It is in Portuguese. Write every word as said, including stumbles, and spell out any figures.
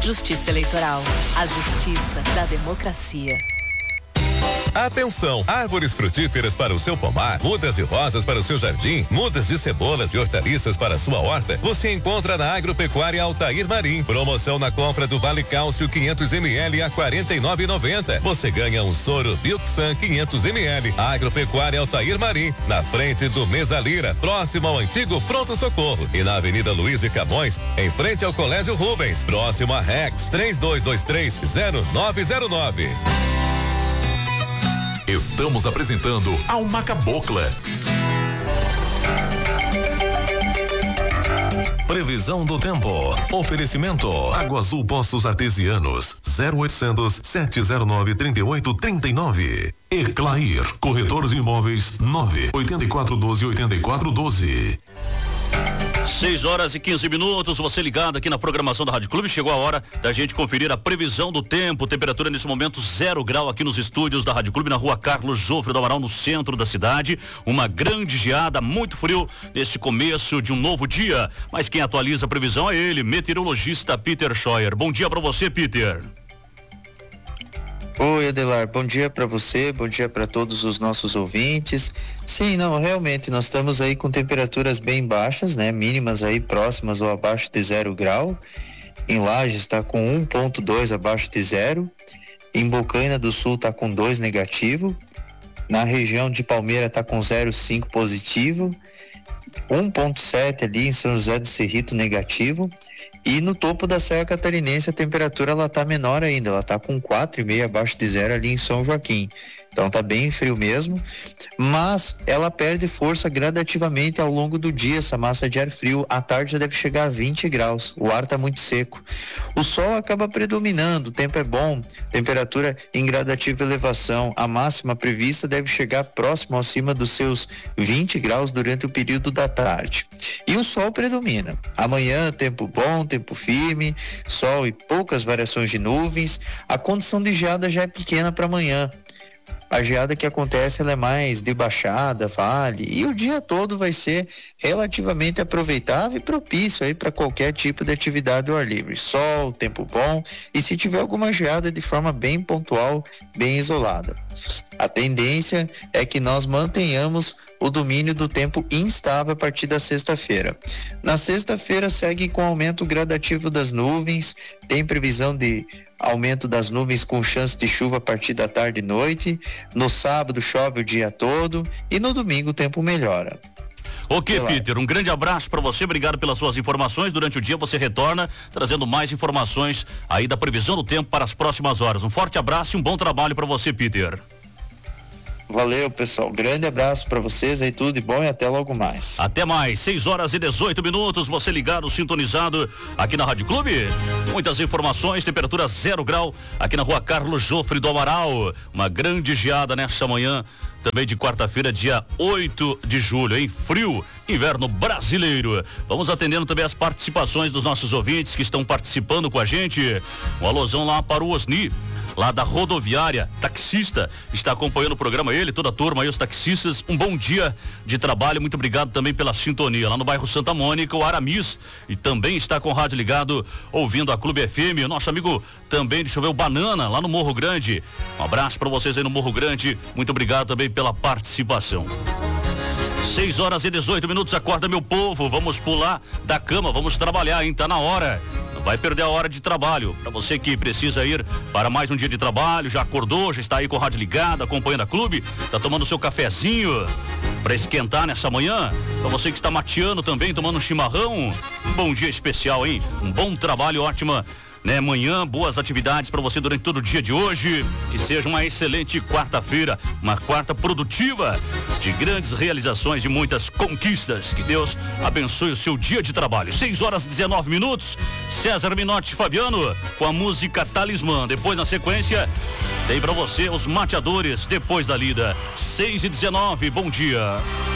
Justiça Eleitoral, a justiça da democracia. Atenção! Árvores frutíferas para o seu pomar, mudas e rosas para o seu jardim, mudas de cebolas e hortaliças para a sua horta, você encontra na Agropecuária Altair Marim. Promoção na compra do Vale Cálcio quinhentos mililitros a quarenta e nove reais e noventa centavos. Você ganha um soro Bioxan quinhentos mililitros. Agropecuária Altair Marim, na frente do Mesa Lira, próximo ao antigo Pronto Socorro, e na Avenida Luiz de Camões, em frente ao Colégio Rubens, próximo a Rex, três dois dois três zero nove zero nove. Estamos apresentando Alma Cabocla. Previsão do tempo. Oferecimento. Água Azul Poços Artesianos. zero oitocentos, sete zero nove, trinta e oito, trinta e nove. Eclair. Corretor de imóveis. nove oito quatro um dois, oito quatro um dois. seis horas e quinze minutos, você ligado aqui na programação da Rádio Clube, chegou a hora da gente conferir a previsão do tempo, temperatura nesse momento zero grau aqui nos estúdios da Rádio Clube, na rua Carlos Jofre do Amaral, no centro da cidade, uma grande geada, muito frio neste começo de um novo dia, mas quem atualiza a previsão é ele, meteorologista Peter Scheuer. Bom dia para você, Peter. Oi, Adelar, bom dia para você, bom dia para todos os nossos ouvintes. Sim, não, realmente nós estamos aí com temperaturas bem baixas, né? Mínimas aí próximas ou abaixo de zero grau. Em Lages está com um ponto dois abaixo de zero. Em Bocaina do Sul está com dois negativo. Na região de Palmeira está com zero vírgula cinco positivo. um ponto sete ali em São José do Cerrito negativo. E no topo da Serra Catarinense a temperatura ela tá menor ainda, ela tá com quatro vírgula cinco abaixo de zero ali em São Joaquim. Então tá bem frio mesmo, mas ela perde força gradativamente ao longo do dia, essa massa de ar frio. À tarde já deve chegar a vinte graus, o ar tá muito seco. O sol acaba predominando, o tempo é bom, temperatura em gradativa elevação. A máxima prevista deve chegar próximo acima dos seus vinte graus durante o período da tarde. E o sol predomina. Amanhã tempo bom, tempo firme, sol e poucas variações de nuvens. A condição de geada já é pequena para amanhã. A geada que acontece ela é mais de baixada, vale, e o dia todo vai ser relativamente aproveitável e propício aí para qualquer tipo de atividade ao ar livre. Sol, tempo bom, e se tiver alguma geada de forma bem pontual, bem isolada. A tendência é que nós mantenhamos o domínio do tempo instável a partir da sexta-feira. Na sexta-feira segue com aumento gradativo das nuvens, tem previsão de aumento das nuvens com chance de chuva a partir da tarde e noite. No sábado chove o dia todo e no domingo o tempo melhora. Ok, Peter, um grande abraço para você, obrigado pelas suas informações. Durante o dia você retorna trazendo mais informações aí da previsão do tempo para as próximas horas. Um forte abraço e um bom trabalho para você, Peter. Valeu, pessoal. Grande abraço para vocês aí, tudo de bom e até logo mais. Até mais. seis horas e dezoito minutos. Você ligado, sintonizado aqui na Rádio Clube. Muitas informações. Temperatura zero grau aqui na rua Carlos Jofre do Amaral. Uma grande geada nesta manhã. Também de quarta-feira, dia oito de julho, hein? Frio, inverno brasileiro. Vamos atendendo também as participações dos nossos ouvintes que estão participando com a gente. Um alôzão lá para o Osni, lá da rodoviária, taxista, está acompanhando o programa, ele, toda a turma aí, os taxistas, um bom dia de trabalho, muito obrigado também pela sintonia, lá no bairro Santa Mônica, o Aramis, e também está com o rádio ligado, ouvindo a Clube F M, o nosso amigo também, deixa eu ver, o Banana, lá no Morro Grande, um abraço para vocês aí no Morro Grande, muito obrigado também pela participação. seis horas e dezoito minutos, acorda meu povo, vamos pular da cama, vamos trabalhar, hein, tá na hora. Vai perder a hora de trabalho. Para você que precisa ir para mais um dia de trabalho, já acordou, já está aí com o rádio ligado, acompanhando a Clube, está tomando seu cafezinho para esquentar nessa manhã. Para você que está mateando também, tomando um chimarrão, um bom dia especial, hein? Um bom trabalho, ótima, né, manhã, boas atividades para você durante todo o dia de hoje. Que seja uma excelente quarta-feira, uma quarta produtiva, de grandes realizações e muitas conquistas. Que Deus abençoe o seu dia de trabalho. seis horas e dezenove minutos. César Minotti e Fabiano com a música Talismã. Depois, na sequência, tem para você os mateadores depois da lida. seis e dezenove, bom dia.